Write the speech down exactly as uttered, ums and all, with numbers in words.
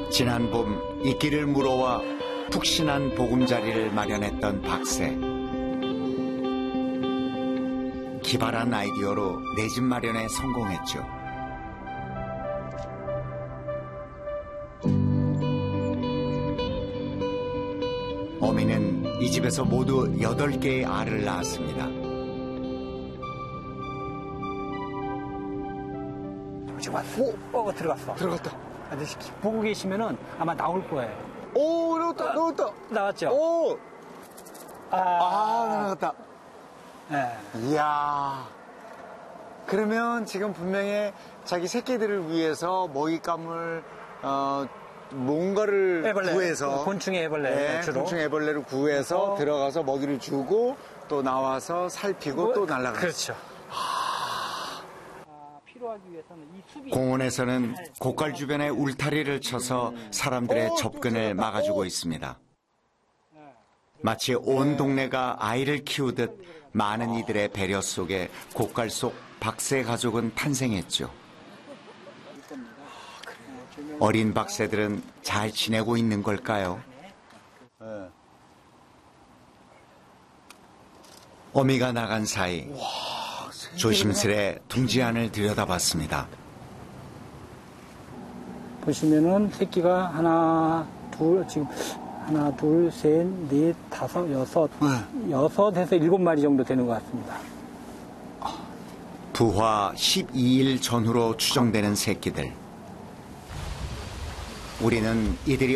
지난 봄 이끼를 물어와 푹신한 보금자리를 마련했던 박새. 기발한 아이디어로 내 집 마련에 성공했죠. 어미는 이 집에서 모두 여덟 개의 알을 낳았습니다. 지금 왔어. 오, 어, 들어갔어. 들어갔다. 아저씨 보고 계시면은 아마 나올 거예요. 오, 나왔다, 나왔다. 나왔죠? 오! 아, 아, 나왔다. 네. 이야. 그러면 지금 분명히 자기 새끼들을 위해서 먹잇감을, 어, 뭔가를 애벌레. 구해서. 곤충의 애벌레. 네, 주로. 곤충 애벌레를 구해서 어. 들어가서 먹이를 주고 또 나와서 살피고 뭐, 또 날아가죠. 그렇죠. 필요하기 위해서는 이 숲이 공원에서는 고깔 주변에 울타리를 쳐서 사람들의 접근을 막아주고 있습니다. 마치 온 동네가 아이를 키우듯 많은 이들의 배려 속에 고깔 속 박새 가족은 탄생했죠. 어린 박새들은 잘 지내고 있는 걸까요? 어미가 나간 사이 조심스레 둥지안을 들여다봤습니다. 보시면은 새끼가 하나, 둘, 지금 하나, 둘, 셋, 넷, 다섯, 여섯, 네. 여섯에서 일곱 마리 정도 되는 것 같습니다. 부화 십이 일 전후로 추정되는 새끼들. 우리는 이들이